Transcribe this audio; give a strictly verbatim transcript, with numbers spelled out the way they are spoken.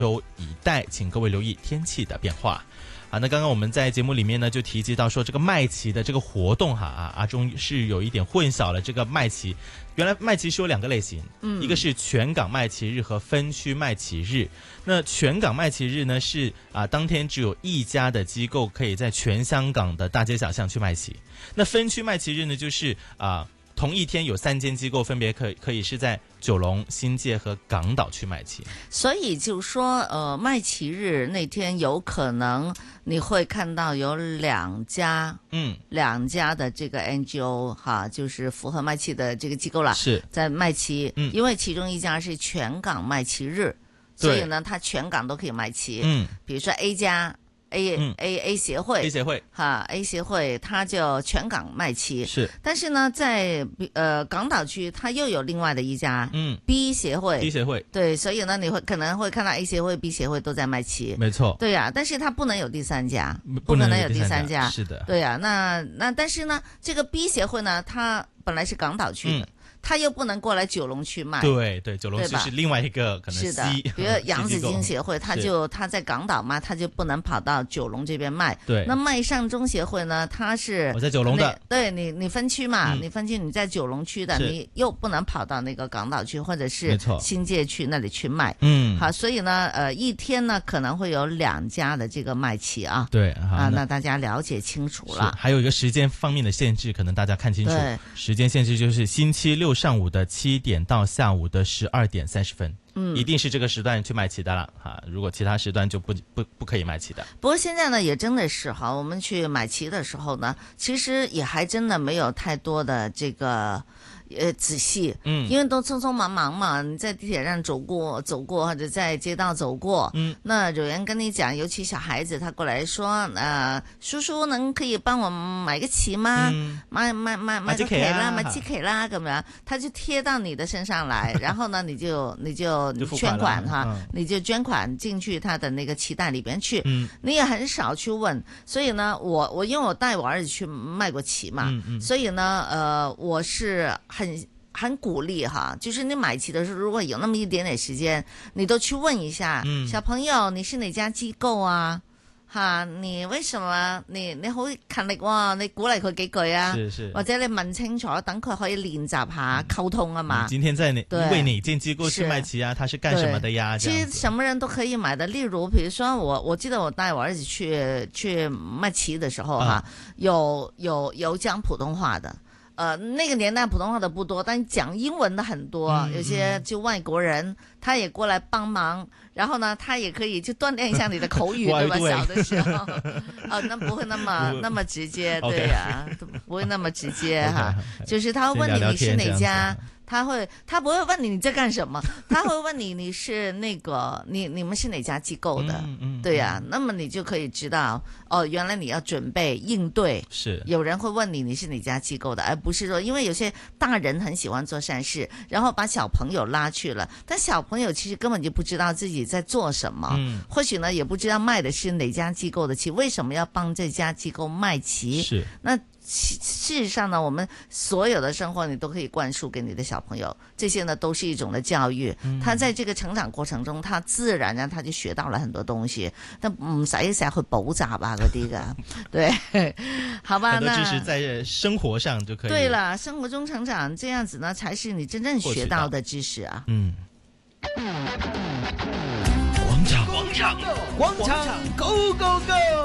周以待，请各位留意天气的变化。啊，那刚刚我们在节目里面呢就提及到说这个麦旗的这个活动哈啊，阿中是有一点混淆了这个麦旗。原来麦旗是有两个类型，嗯，一个是全港麦旗日和分区麦旗日。那全港麦旗日呢是啊，当天只有一家的机构可以在全香港的大街小巷去卖旗。那分区麦旗日呢就是啊。同一天有三间机构分别可以可以是在九龙、新界和港岛去卖旗， 所以就是说，呃，卖旗日那天有可能你会看到有两家，嗯，两家的这个 N G O 哈，就是符合卖旗的这个机构啦， 是在卖旗，嗯，因为其中一家是全港卖旗日，所以呢，它全港都可以卖旗，嗯，比如说 A 家。A、嗯、A A 协会 ，A 协会哈 ，A 协会它就全港卖旗， 是。 但是呢，在呃港岛区，它又有另外的一家，嗯 ，B 协会 ，B 协会， 对，所以呢，你会可能会看到 A 协会、B 协会都在卖旗， 没错， 对呀、啊，但是它不能有第三家， 不能有第三家， 是的， 对呀、啊，那那但是呢，这个 B 协会呢，它本来是港岛区的。嗯他又不能过来九龙去卖， 对对，九龙区是另外一个可能是的，比如洋紫荆协会，他就他在港岛卖，他就不能跑到九龙这边卖。 对， 那麦上中协会呢，他是我在九龙的， 对你你分区嘛，嗯、你分区你在九龙区的，你又不能跑到那个港岛区或者是新界区那里去卖。嗯，好，所以呢，呃，一天呢可能会有两家的这个卖旗啊。 对啊，那大家了解清楚了。 还有一个时间方面的限制，可能大家看清楚，时间限制就是星期六上午的七点到下午的十二点三十分，嗯，一定是这个时段去卖旗的了哈。如果其他时段就不不不可以卖旗的。 不过现在呢，也真的是哈，我们去买旗的时候呢，其实也还真的没有太多的这个。呃，仔细，嗯，因为都匆匆忙忙嘛，你在地铁上走过走过，或者在街道走过，嗯，那有人跟你讲，尤其小孩子，他过来说，呃，叔叔能可以帮我买个旗嗎？嗯、買買買買個旗啦，買支旗啦，咁樣，他就貼到你的身上來，然後呢，你就你就捐款哈，嗯、你就捐款進去他的那個旗袋裏邊去，嗯，你也很少去問，所以呢，我我因為我帶我兒子去賣過旗嘛，嗯嗯、所以呢，呃，我是。很很鼓勵哈，就是你買旗的時候，如果有那麼一點點時間，你都去問一下，嗯、小朋友，你是哪家機構啊？哈，你為什麼你你好勤力喎？你鼓勵佢幾句啊？ 是是， 或者你問清楚，等佢可以練習下溝通啊嘛。 今天在哪為哪間機構去賣旗啊？他是幹什麼的呀？ 其實什麼人都可以買的。例如，比如說我我記得我帶我兒子去去賣旗的時候哈，啊、有有有講普通話的。呃，那個年代普通話的不多，但講英文的很多，嗯、有些就外國人，他也過來幫忙，然後呢，他也可以就鍛煉一下你的口語，對吧？小的時候，哦，那不會那麼那麼直接，對呀、啊，不會那麼直接哈， okay, 就是他會問你你是哪家。他會，他不會問你你在幹什麼，他會問你你是那個你你們是哪家機構的，嗯嗯、對呀、啊，那麼你就可以知道哦，原來你要準備應對， 是有人會問你你是哪家機構的，而不是說因為有些大人很喜歡做善事，然後把小朋友拉去了，但小朋友其實根本就不知道自己在做什麼，嗯、或許呢也不知道賣的是哪家機構的旗，為什麼要幫這家機構賣旗？ 是那。事實上呢，我們所有的生活你都可以灌輸給你的小朋友，這些呢都是一種的教育。嗯、他在這個成長過程中，他自然呢他就學到了很多東西，但唔使成日去補習啊嗰啲噶，對，好吧？ 很多知識在生活上就可以。 對了，生活中成長，這樣子呢才是你真正學到的知識啊。嗯。 廣場廣場廣場 Go Go Go！